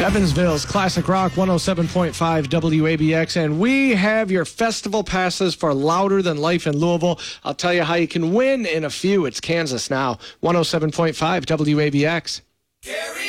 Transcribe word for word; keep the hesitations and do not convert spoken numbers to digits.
Evansville's Classic Rock one oh seven point five W A B X, and we have your festival passes for Louder Than Life in Louisville. I'll tell you how you can win in a few. It's Kansas now, one oh seven point five W A B X. Gary